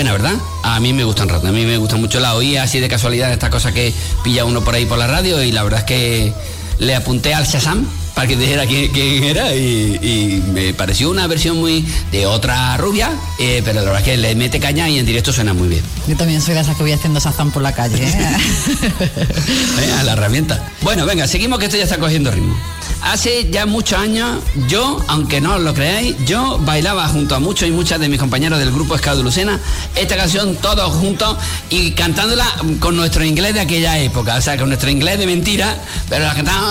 buena, ¿verdad? A mí me gustan rato, a mí me gusta mucho. La oí así de casualidad, estas cosas que pilla uno por ahí por la radio, y la verdad es que le apunté al Shazam para que dijera quién era, y me pareció una versión muy de otra rubia, pero la verdad es que le mete caña y en directo suena muy bien. Yo también soy de esas que voy haciendo Shazam por la calle, ¿eh? A la herramienta. Bueno, venga, seguimos, que esto ya está cogiendo ritmo. Hace ya muchos años, yo, aunque no os lo creáis, yo bailaba junto a muchos y muchas de mis compañeros del grupo Ska de Lucena esta canción todos juntos y cantándola con nuestro inglés de aquella época, o sea, con nuestro inglés de mentira, pero la cantábamos